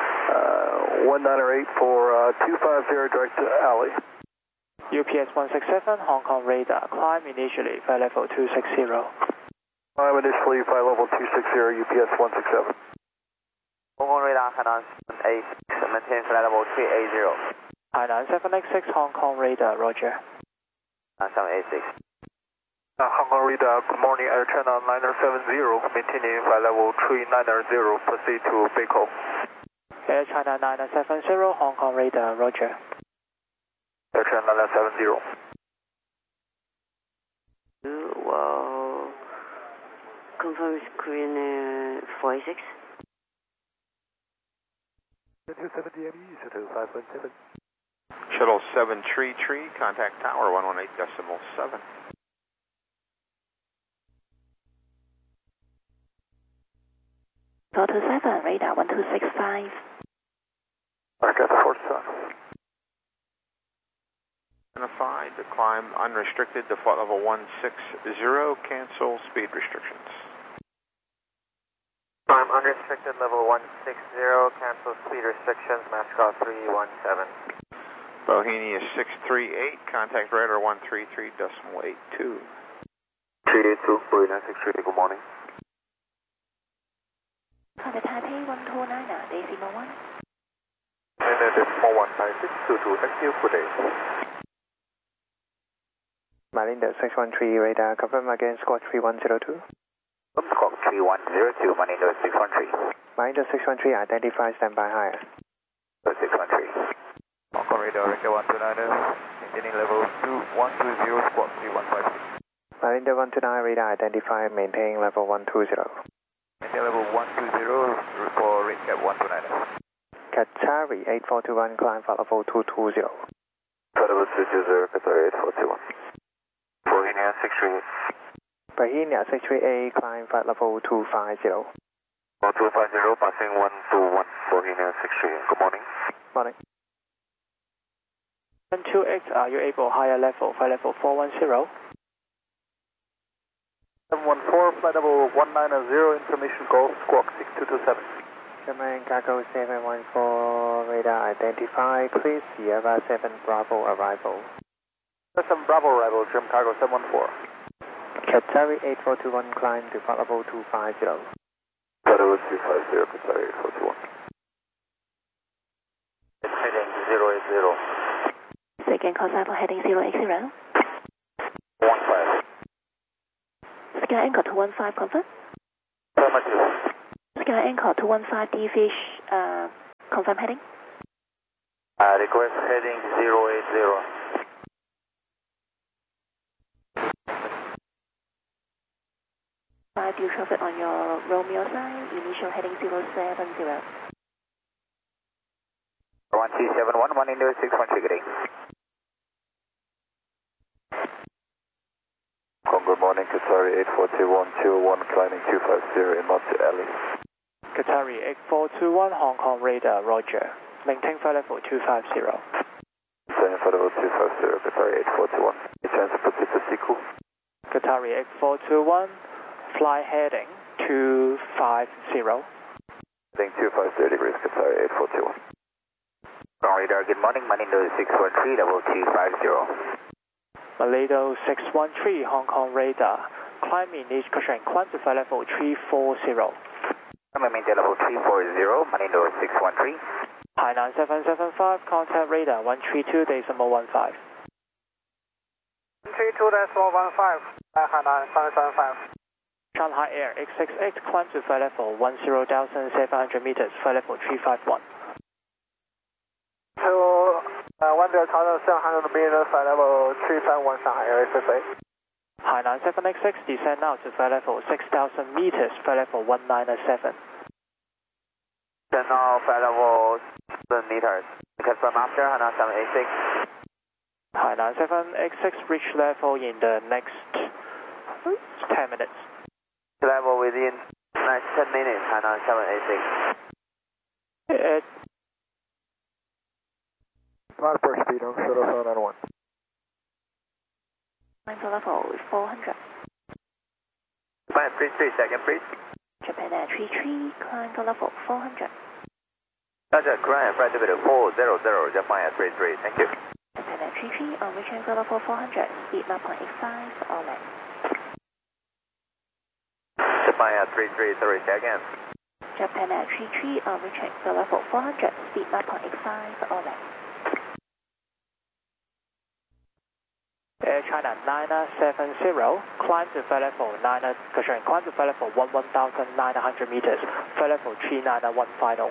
[SPEAKER 9] 1908 for 250 direct to alley.
[SPEAKER 1] UPS 167, Hong Kong radar, climb initially, flight level 260.
[SPEAKER 9] Climb initially, flight level 260, UPS 167.
[SPEAKER 2] Hong Kong radar, Hainan 786, maintain flight level 380.
[SPEAKER 1] Hainan 786, Hong Kong radar, roger.
[SPEAKER 2] 786.
[SPEAKER 9] Hong Kong radar, good morning, Air China 970, maintaining flight level 390, proceed to Beiko.
[SPEAKER 1] Air China 970, Hong Kong radar, roger.
[SPEAKER 9] Air China 970.
[SPEAKER 10] Well, confirm Korean Air 486.
[SPEAKER 9] 270 ME, Shuttle 517.
[SPEAKER 6] Shuttle 733, contact tower 118.7.
[SPEAKER 8] Delta 7, radar 1265.
[SPEAKER 9] I got the 47.
[SPEAKER 6] Identified to climb unrestricted to flight level 160, cancel speed restrictions.
[SPEAKER 2] Climb unrestricted level 160, cancel speed restrictions, match call 317.
[SPEAKER 6] Bohemia 638, contact radar 133.82.
[SPEAKER 9] 382, Bohemia 638, good morning.
[SPEAKER 8] Contact Taipei 129, decimal 1.
[SPEAKER 9] And then decimal 15622, active, good day.
[SPEAKER 4] Malinda 613 radar, confirm again, squawk 3102.
[SPEAKER 2] Squawk 3102, Malinda 613.
[SPEAKER 4] Malinda 613, identify, standby higher.
[SPEAKER 2] 613. Hong Kong radar, Rector 129, maintaining level 2120, squawk 3156.
[SPEAKER 4] Malinda 129 radar, identify, maintaining level 120.
[SPEAKER 2] Maintain level 120 for Recap 129.
[SPEAKER 4] Qatari 8421, climb flight level 220.
[SPEAKER 9] Level 220, Qatari 8421. Bohemia 638.
[SPEAKER 4] Bohemia 638, climb flight level 250.
[SPEAKER 9] 250, passing 121, Bohemia 638, good morning.
[SPEAKER 4] Morning.
[SPEAKER 1] 128, are you able higher level, flight level 410?
[SPEAKER 9] 714, flight level 190, information golf, squawk 6227.
[SPEAKER 4] German Cargo 714, radar identify, please, Sierra 7 Bravo arrival.
[SPEAKER 9] 7 Bravo arrival, German Cargo 714.
[SPEAKER 4] Qatari 8421, climb to flight level 250.
[SPEAKER 9] Level 250, Qatari 8421.
[SPEAKER 2] Heading 080.
[SPEAKER 8] Second call sign for heading 080.
[SPEAKER 9] 15.
[SPEAKER 8] Sky anchor 215, confirm.
[SPEAKER 7] Lima 2.
[SPEAKER 8] Sky Anchor 215 Fish, confirm heading.
[SPEAKER 7] Request heading 080.
[SPEAKER 8] Due traffic on your Romeo side, initial heading 070.
[SPEAKER 9] 1271, 1 India 61 ticketing.
[SPEAKER 11] Good morning, Qatari 842121, climbing 250 in Monte Alley.
[SPEAKER 1] Qatari 8421, Hong Kong radar, roger. Maintain flight level 250.
[SPEAKER 11] Maintain flight level 250, Qatari 8421. Transport to Siku.
[SPEAKER 1] Qatari 8421, fly heading 250.
[SPEAKER 11] Heading 250 degrees, Qatari 8421.
[SPEAKER 9] Radar, good morning, Manindo 613, level 250.
[SPEAKER 1] Malido 613, Hong Kong radar. Climb initial cushion, climb to flight level 340.
[SPEAKER 9] Maintain level 340, Manindo 613.
[SPEAKER 1] Hainan 775, contact radar 132.15.
[SPEAKER 2] 32.15, Hainan 775.
[SPEAKER 1] Shanghai Air X68, climb to flight level 10,700 meters, flight level 351.
[SPEAKER 2] To 10,700 meters, flight level 351, Shanghai Air X68.
[SPEAKER 1] Hainan 786, descend now to flight level 6,000 meters, flight level 197.
[SPEAKER 9] Descend now, flight level 7 meters. Confirm after Hainan 786.
[SPEAKER 1] Hainan 786, reach level in the next 10 minutes.
[SPEAKER 9] Level within next 10 minutes, Hainan 786.
[SPEAKER 4] Flight for speed on shuttle 791.
[SPEAKER 8] Climb to level 400.
[SPEAKER 9] Japan 33, second please.
[SPEAKER 8] Japan Air 33, climb to level 400.
[SPEAKER 9] Roger, ground flight level 400, Japan Air 33, thank you.
[SPEAKER 8] Japan Air 33, on reaching to level 400, speed 9.85, all left.
[SPEAKER 9] Japan Air 33, sorry, say again.
[SPEAKER 8] Japan Air 33, on reaching to level 400, speed 9.85, all left.
[SPEAKER 1] Air China 970, climb to flight level 11,900 meters, flight level 391 final.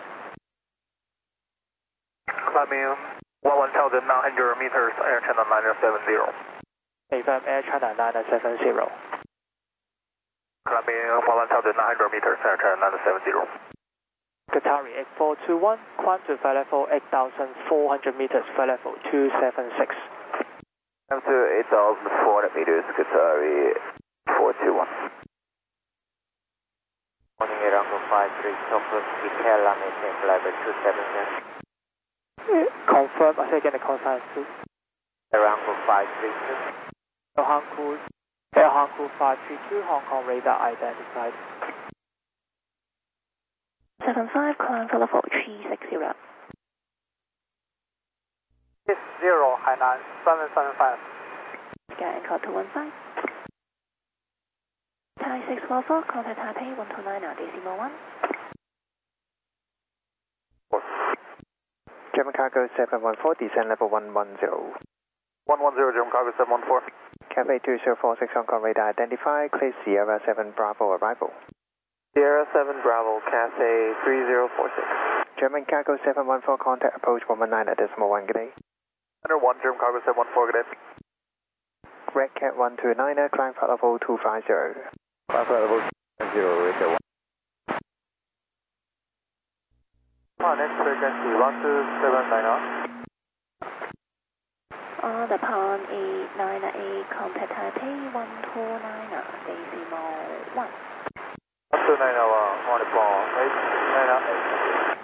[SPEAKER 7] Climbing 11,900 meters, Air China 970.
[SPEAKER 1] Confirm Air China 970.
[SPEAKER 7] Climbing 11,900 meters, Air China 970.
[SPEAKER 1] Qatari 8421, climb to flight level 8,400 meters, flight level 276.
[SPEAKER 11] Climb to 8,400 meters, Qatari 421.
[SPEAKER 9] Morning, Rango 53, Tokyo, detail, maintain flight level 276.
[SPEAKER 1] Confirm, I say again the call sign, please.
[SPEAKER 9] Rango 532.
[SPEAKER 1] Air Hangul 532, Hong Kong radar identified.
[SPEAKER 8] 75, climb to level 360.
[SPEAKER 2] 60, Hainan 775.
[SPEAKER 8] Sky Anchor 215. Thai 644, contact Taipei 129.1.
[SPEAKER 4] German Cargo 714, descend level 110.
[SPEAKER 7] 110, German Cargo 714.
[SPEAKER 4] Cafe 2046, Hong Kong radar identified, clear Sierra 7 Bravo arrival.
[SPEAKER 7] Sierra 7 Bravo, Cathay 3046.
[SPEAKER 4] German Cargo 714, contact approach 119.1, good day.
[SPEAKER 7] 101, German Cargo 714, good day.
[SPEAKER 4] Red Cat 129, climb flight level 250.
[SPEAKER 11] Climb flight level 250, Red Cat 1.
[SPEAKER 7] Next frequency 12790.
[SPEAKER 8] On the pound 898, contact Taipei 129.1.
[SPEAKER 7] 129 on the phone, 898.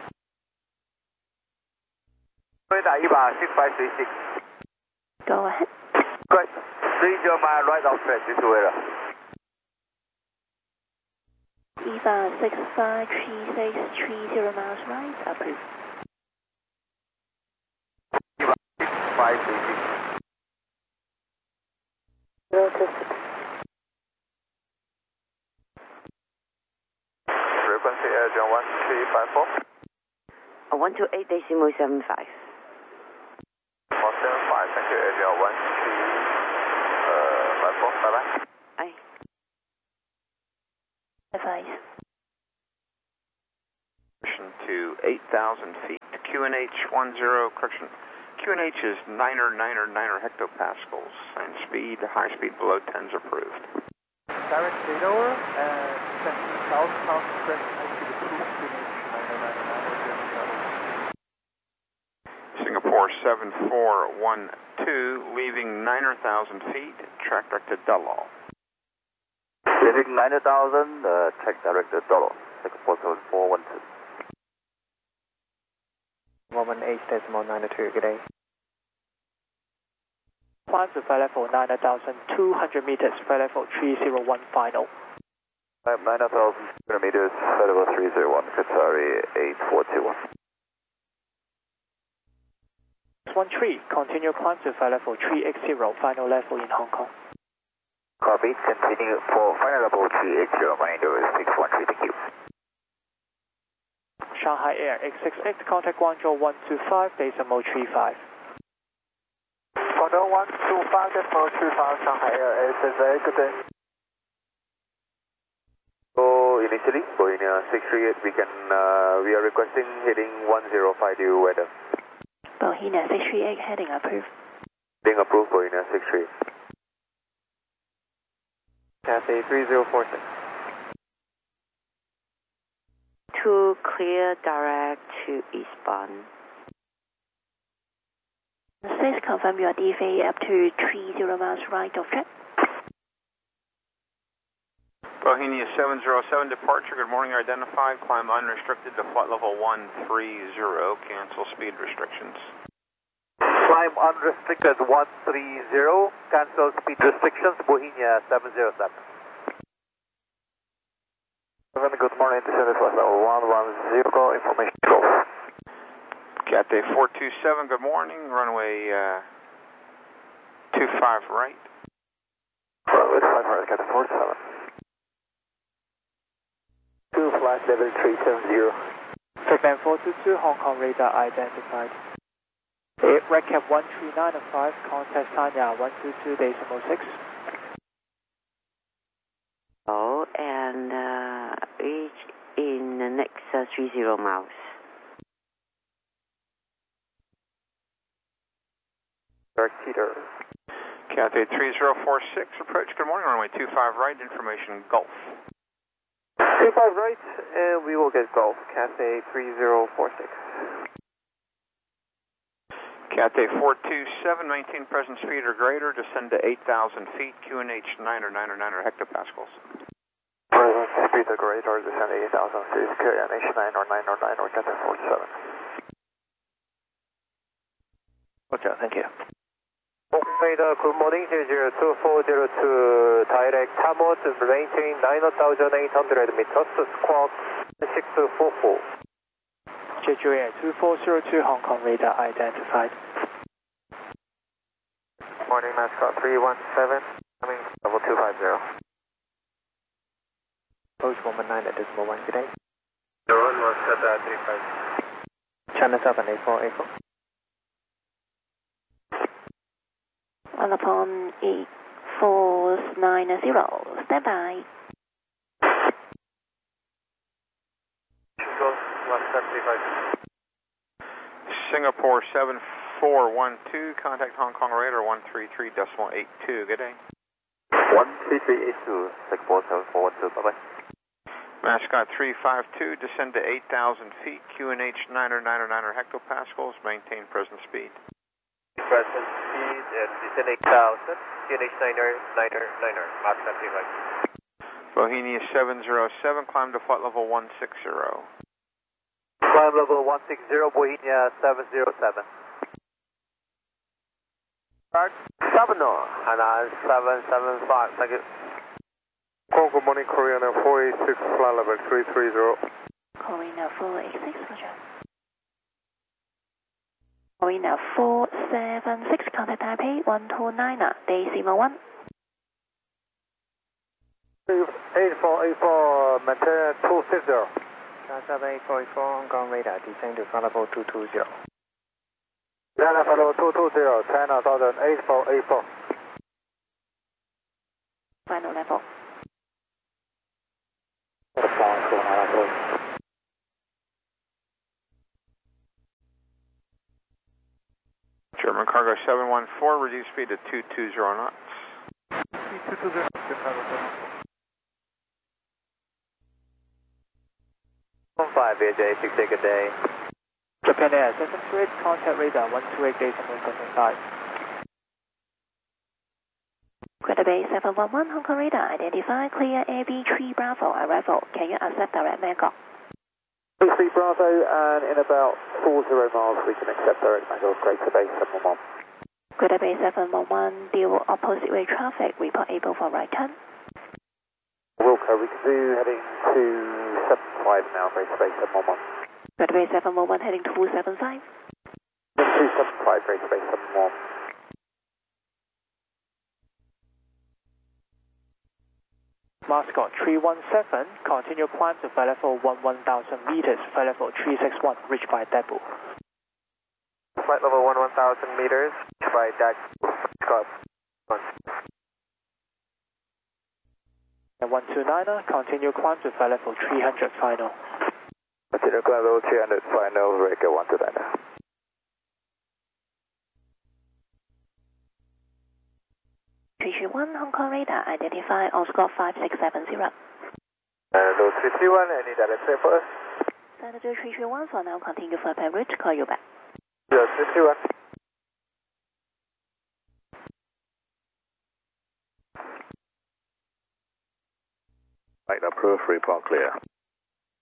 [SPEAKER 7] Radar 16536.
[SPEAKER 8] Go ahead.
[SPEAKER 7] Great. 30 mile right of track, this way.
[SPEAKER 8] EVA 653630 miles right, approved.
[SPEAKER 7] 536. Frequency Air 1354.
[SPEAKER 10] 128.75.
[SPEAKER 7] 175, thank you, Air 1354, bye bye.
[SPEAKER 10] Aye.
[SPEAKER 8] Advice.
[SPEAKER 6] 8,000 feet. QNH 10, correction. QNH is 9 hectopascals, and speed, high speed below 10 is approved.
[SPEAKER 2] Direct radar and descend southbound express into the cruise QNH 9
[SPEAKER 6] Singapore 7412, leaving 9,000 feet, track direct to Dullo.
[SPEAKER 11] Leaving 9,000, track direct to Dullo. Singapore 7412.
[SPEAKER 4] 118.92, good day.
[SPEAKER 1] Climb to flight level 9,200 meters, flight level 301 final.
[SPEAKER 11] 9,200 meters, flight level 301, Qatari 8421.
[SPEAKER 1] 13, continue climb to flight level 380, final level in Hong Kong.
[SPEAKER 11] Copy, continue for final level 380, remainder is 613, thank you.
[SPEAKER 1] Shanghai Air X68, contact Guangzhou 125, decimal 35.
[SPEAKER 2] Guangzhou 125, decimal 35, Shanghai Air X68, good day.
[SPEAKER 11] So initially, Boeing 638, we are requesting heading 1050 weather.
[SPEAKER 8] Boeing 638 heading approved.
[SPEAKER 11] Being approved, Boeing 638.
[SPEAKER 4] Cathay 3046.
[SPEAKER 10] To clear direct to eastbound.
[SPEAKER 8] 6, confirm your DFA up to 30 miles right of track.
[SPEAKER 6] Bohemia 707, departure, good morning, identified, climb unrestricted to flight level 130, cancel speed restrictions.
[SPEAKER 2] Climb unrestricted 130, cancel speed restrictions, Bohemia 707.
[SPEAKER 11] Good morning, descend flight level 110, information control.
[SPEAKER 6] Cathay 427, good morning, runway 25 right.
[SPEAKER 11] Runway 25 right, Cathay 47.
[SPEAKER 2] 2 flight level 370.
[SPEAKER 1] Segment 422, Hong Kong radar identified. Recap 13905, contact Sanya 122, decimal 6.
[SPEAKER 10] Oh, and reach in the next 30 miles.
[SPEAKER 11] Dark Teeter.
[SPEAKER 6] Cathay 3046, approach, good morning, runway 25 right, information Gulf.
[SPEAKER 2] 25 right, and we will get Gulf, Cathay 3046.
[SPEAKER 6] Cathay 427, maintain present speed or greater, descend to 8,000 feet, QNH 9 hectopascals.
[SPEAKER 11] Present speed or greater, descend 8,000 feet, QNH 9 or Cathay 47.
[SPEAKER 4] Roger, thank you.
[SPEAKER 2] Radar, good morning, 002402, direct Tamot, maintain 9,800 meters, squawk 644.
[SPEAKER 1] Jeju Air 2402, Hong Kong radar identified.
[SPEAKER 2] Morning, Mascot 317, coming level 250.
[SPEAKER 4] Approach 119 at decimal 1, good day.
[SPEAKER 2] The run was set at 35.
[SPEAKER 4] China 78484.
[SPEAKER 8] 1 upon 8490, stand by.
[SPEAKER 6] Singapore 7412, contact Hong Kong radar 133.82, good day.
[SPEAKER 11] 13382, Singapore 7412, bye-bye.
[SPEAKER 6] Mascot 352, descend to 8,000 feet, QNH 9 hectopascals, maintain present speed.
[SPEAKER 2] Present speed and descend 8,000, QNH 9, Mach 35.
[SPEAKER 6] Bohemia 707, climb to flight level 160.
[SPEAKER 2] Climb level 160, Bohemia 707. Start 7, Hainan 775, thank you.
[SPEAKER 7] Good morning, Korean 486, flight level 330.
[SPEAKER 8] Korean 486, roger. Korean 476, contact Taipei 129, decimal 1.
[SPEAKER 2] 8484, maintain 260.
[SPEAKER 4] China 7844, Hong Kong radar, descend to flight level 220.
[SPEAKER 2] China level 220, China 8484.
[SPEAKER 8] Final level.
[SPEAKER 6] German Cargo 714, reduce speed to 220 knots.
[SPEAKER 2] 220 knots, Chicago
[SPEAKER 11] 15 VJ, 6 take a day.
[SPEAKER 1] Japan Air 728, contact radar 128 decimal 75.
[SPEAKER 8] Greater Bay 711, Hong Kong radar, identify clear AB3 Bravo, arrival. Can you accept direct MECO?
[SPEAKER 4] 3 Bravo, and in about 40 miles we can accept direct MECO, Greater Bay 711.
[SPEAKER 8] Greater Bay 711, deal with opposite way traffic, report able for right turn.
[SPEAKER 4] Wilco, we can do heading to 75 now, Greater Bay 711.
[SPEAKER 8] Greater Bay 711 heading to 275.
[SPEAKER 4] 275, Greater Bay 711.
[SPEAKER 1] Mascot 317, continue climb to flight level 11,000 meters, flight level 361, reached by depot.
[SPEAKER 2] Flight level 11,000 meters, reached by depot.
[SPEAKER 1] And 129er, continue climb to flight level 300 final.
[SPEAKER 11] Continue climb level 300 final, Reika 129er.
[SPEAKER 8] One Hong Kong radar, identify Oscar 5670.
[SPEAKER 11] Hello 331, any direct flight for us?
[SPEAKER 8] Senator 331 for now, continue flight by route, call you back.
[SPEAKER 11] Yes, 331. Right, approved, report clear.